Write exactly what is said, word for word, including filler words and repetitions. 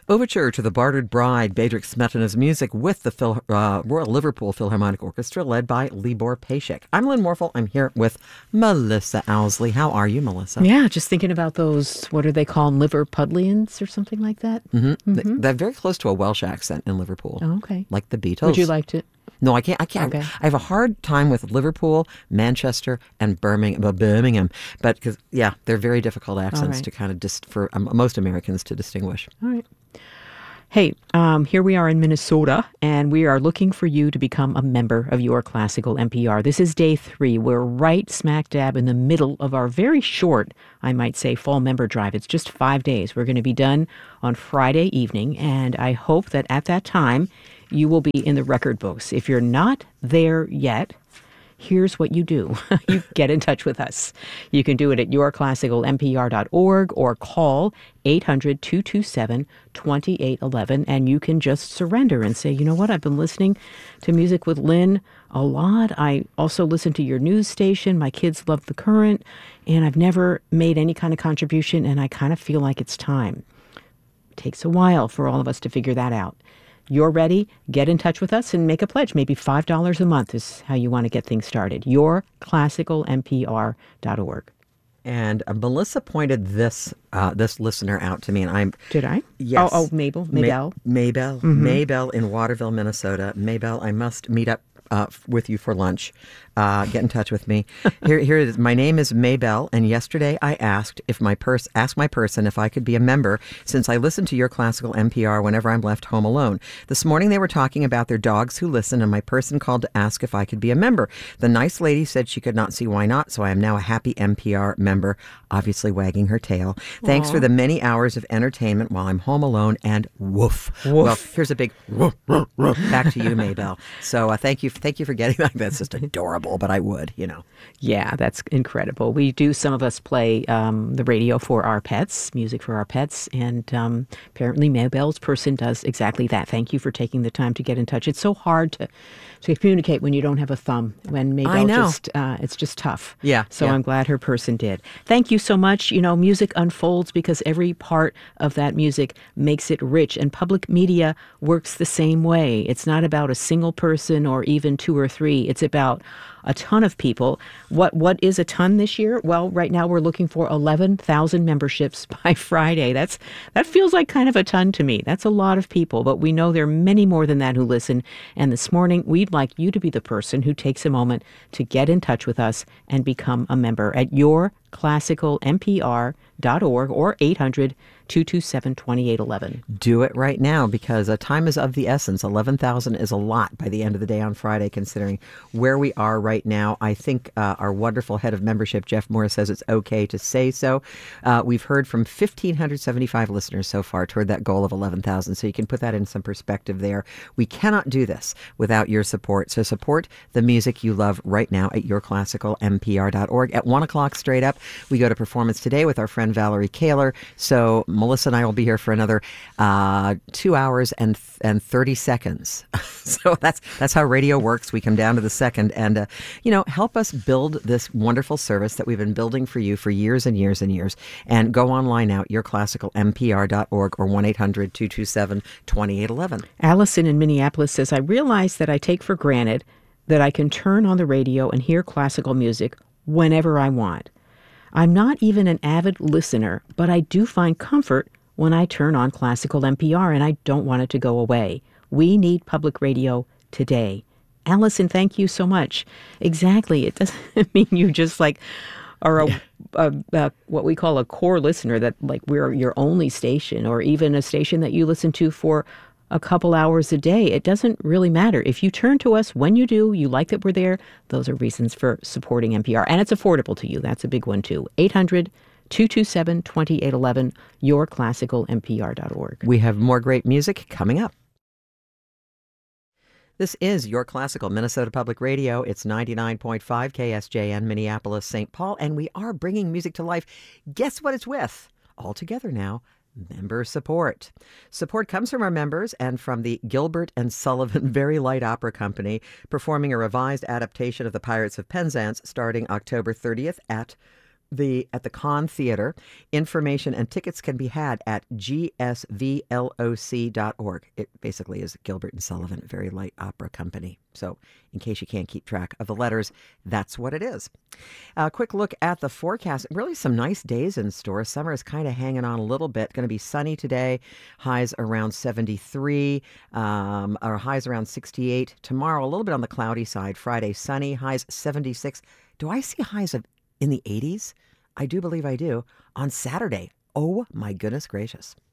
Overture to the Bartered Bride, Bedřich Smetana's music with the Phil, uh, Royal Liverpool Philharmonic Orchestra led by Libor Pejcik. I'm Lynn Morphel. I'm here with Melissa Owsley. How are you, Melissa? Yeah, just thinking about those, what are they called, Liverpudlians or something like that? Mm-hmm. Mm-hmm. They're very close to a Welsh accent in Liverpool. Oh, okay. Like the Beatles. Would you like to? No, I can't. I can't. Okay. I have a hard time with Liverpool, Manchester, and Birmingham. Well, Birmingham, but because yeah, they're very difficult accents right. to kind of just for um, most Americans to distinguish. All right. Hey, um, here we are in Minnesota, and we are looking for you to become a member of Your Classical N P R. This is day three. We're right smack dab in the middle of our very short, I might say, fall member drive. It's just five days. We're going to be done on Friday evening, and I hope that at that time you will be in the record books. If you're not there yet, here's what you do. You get in touch with us. You can do it at your classical n p r dot org or call eight hundred, two two seven, two eight one one, and you can just surrender and say, you know what, I've been listening to Music with Lynn a lot. I also listen to your news station. My kids love The Current, and I've never made any kind of contribution, and I kind of feel like it's time. It takes a while for all of us to figure that out. You're ready, get in touch with us and make a pledge. Maybe five dollars a month is how you want to get things started. your classical n p r dot org. And uh, Melissa pointed this uh, this listener out to me, and I'm Did I? yes, Oh, oh Mabel, Maybell, Ma- Maybell, Mm-hmm. Maybell in Waterville, Minnesota. Maybell, I must meet up uh, f- with you for lunch. Uh, get in touch with me. Here, here it is. My name is Maybell, and yesterday I asked if my pers- asked my person if I could be a member since I listen to your classical N P R whenever I'm left home alone. This morning they were talking about their dogs who listen, and my person called to ask if I could be a member. The nice lady said she could not see why not, so I am now a happy N P R member, obviously wagging her tail. Thanks Aww. for the many hours of entertainment while I'm home alone, and woof. Woof. Well, here's a big woof, woof, woof back to you, Maybell. So uh, thank you, thank you for getting that. That's just adorable, but I would, you know. Yeah, that's incredible. We do, some of us play um, the radio for our pets, music for our pets, and um, apparently Maybell's person does exactly that. Thank you for taking the time to get in touch. It's so hard to, to communicate when you don't have a thumb. When Maybell I know. just, uh, it's just tough. Yeah. So yeah. I'm glad her person did. Thank you so much. You know, music unfolds because every part of that music makes it rich, and public media works the same way. It's not about a single person or even two or three. It's about a ton of people. What What is a ton this year? Well, right now we're looking for eleven thousand memberships by Friday. That's That feels like kind of a ton to me. That's a lot of people, but we know there are many more than that who listen. And this morning, we'd like you to be the person who takes a moment to get in touch with us and become a member at your classical n p r dot org or eight hundred, two two seven, two eight one one. Do it right now, because uh, time is of the essence. eleven thousand is a lot by the end of the day on Friday, considering where we are right now. I think uh, our wonderful head of membership, Jeff Morris, says it's okay to say so. Uh, we've heard from one thousand five hundred seventy-five listeners so far toward that goal of eleven thousand, so you can put that in some perspective there. We cannot do this without your support, so support the music you love right now at your classical n p r dot org. At one o'clock straight up, we go to Performance Today with our friend Valerie Kaler. So Melissa and I will be here for another uh, two hours and and thirty seconds. So that's that's how radio works. We come down to the second, and uh, you know, help us build this wonderful service that we've been building for you for years and years and years. And go online now at your classical n p r dot org or one eight hundred, two two seven, two eight one one. Allison in Minneapolis says, I realize that I take for granted that I can turn on the radio and hear classical music whenever I want. I'm not even an avid listener, but I do find comfort when I turn on classical N P R, and I don't want it to go away. We need public radio today. Allison, thank you so much. Exactly. It doesn't mean you just like are a, Yeah. a, a what we call a core listener, that like we're your only station, or even a station that you listen to for a couple hours a day. It doesn't really matter. If you turn to us when you do, you like that we're there, those are reasons for supporting N P R. And it's affordable to you. That's a big one, too. eight hundred, two two seven, two eight one one, your classical n p r dot org. We have more great music coming up. This is Your Classical Minnesota Public Radio. It's ninety-nine point five K S J N, Minneapolis, Saint Paul, and we are bringing music to life. Guess what it's with? All together now. Member support. Support comes from our members and from the Gilbert and Sullivan Very Light Opera Company, performing a revised adaptation of The Pirates of Penzance starting October thirtieth at the at the Conn Theater. Information and tickets can be had at g s v l o c dot org. It basically is Gilbert and Sullivan, a very light opera company. So in case you can't keep track of the letters, that's what it is. A quick look at the forecast. Really some nice days in store. Summer is kind of hanging on a little bit. Going to be sunny today. Highs around seventy-three. Um, or highs around sixty-eight. Tomorrow, a little bit on the cloudy side. Friday, sunny. Highs seventy-six. Do I see highs of in the eighties? I do believe I do. On Saturday. Oh, my goodness gracious.